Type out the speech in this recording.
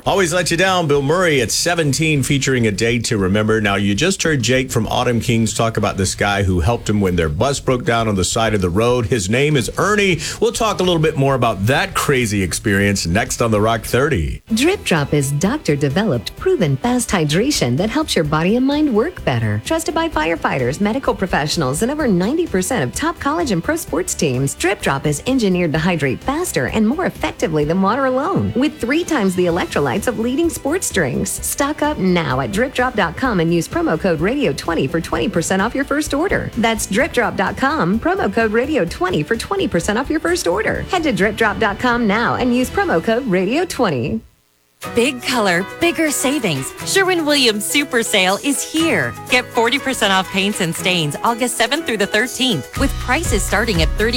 Always Let You Down, Bill Murray at 17, featuring A Day to Remember. Now, you just heard Jake from Autumn Kings talk about this guy who helped him when their bus broke down on the side of the road. His name is Ernie. We'll talk a little bit more about that crazy experience next on the Rock 30. Drip Drop is doctor-developed, proven fast hydration that helps your body and mind work better. Trusted by firefighters, medical professionals, and over 90% of top college and pro sports teams, Drip Drop is engineered to hydrate faster and more effectively than water alone, with 3 times the electrolytes of leading sports drinks. Stock up now at dripdrop.com and use promo code RADIO20 for 20% off your first order. That's dripdrop.com, promo code RADIO20 for 20% off your first order. Head to dripdrop.com now and use promo code RADIO20. Big color, bigger savings. Sherwin-Williams Super Sale is here. Get 40% off paints and stains August 7th through the 13th with prices starting at